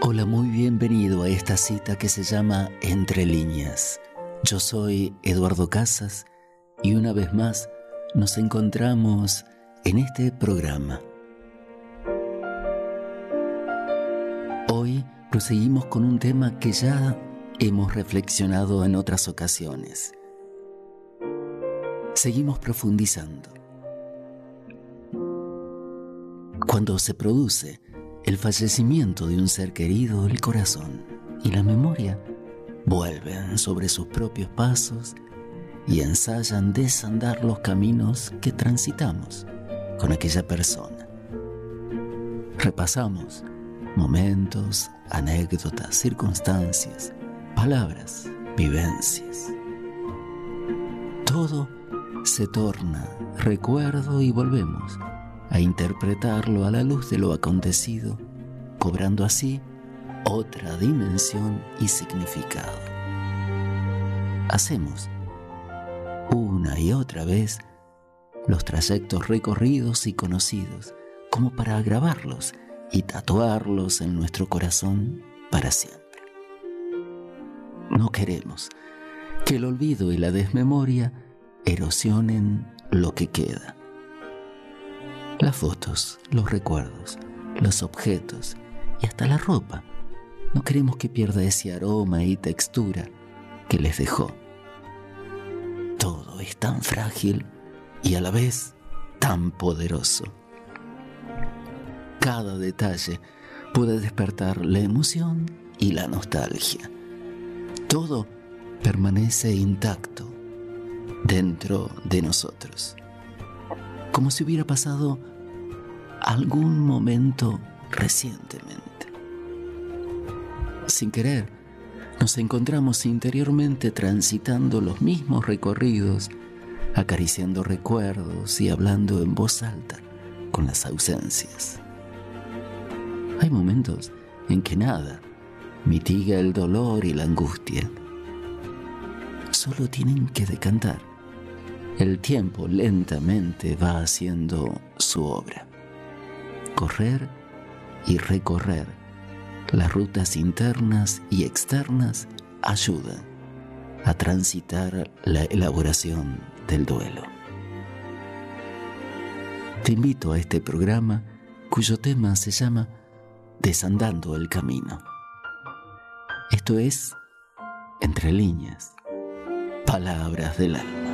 Hola, muy bienvenido a esta cita que se llama Entre Líneas. Yo soy Eduardo Casas y una vez más nos encontramos en este programa. Hoy proseguimos con un tema que ya hemos reflexionado en otras ocasiones. Seguimos profundizando. Cuando se produce el fallecimiento de un ser querido, el corazón y la memoria vuelven sobre sus propios pasos y ensayan desandar los caminos que transitamos con aquella persona. Repasamos momentos, anécdotas, circunstancias, palabras, vivencias. Todo se torna recuerdo y volvemos a interpretarlo a la luz de lo acontecido, cobrando así otra dimensión y significado. Hacemos una y otra vez los trayectos recorridos y conocidos como para grabarlos y tatuarlos en nuestro corazón para siempre. No queremos que el olvido y la desmemoria erosionen lo que queda. Las fotos, los recuerdos, los objetos y hasta la ropa. No queremos que pierda ese aroma y textura que les dejó. Todo es tan frágil y a la vez tan poderoso. Cada detalle puede despertar la emoción y la nostalgia. Todo permanece intacto dentro de nosotros, como si hubiera pasado algún momento recientemente. Sin querer, nos encontramos interiormente transitando los mismos recorridos, acariciando recuerdos y hablando en voz alta con las ausencias. Hay momentos en que nada mitiga el dolor y la angustia. Solo tienen que decantar. El tiempo lentamente va haciendo su obra. Correr y recorrer las rutas internas y externas ayudan a transitar la elaboración del duelo. Te invito a este programa cuyo tema se llama Desandando el Camino. Esto es Entre Líneas, Palabras del Alma.